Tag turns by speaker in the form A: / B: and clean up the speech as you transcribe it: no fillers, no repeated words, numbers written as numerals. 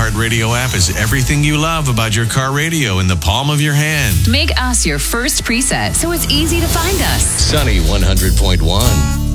A: iHeartRadio app is everything you love about your car radio in the palm of your hand.
B: Make us your first preset so it's easy to find us.
C: Sunny 100.1.